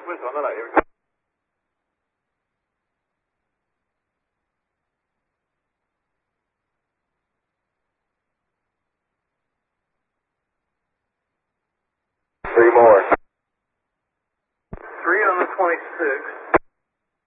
twist on the light. Here we go. Three more. 3 on the 26.